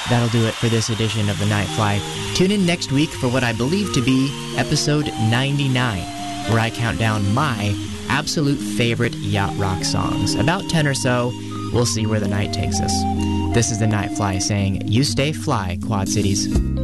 That'll do it for this edition of the Nightfly. Tune in next week for what I believe to be episode 99, where I count down my absolute favorite yacht rock songs. About 10 or so. We'll see where the night takes us. This is the Nightfly saying, you stay fly, Quad Cities.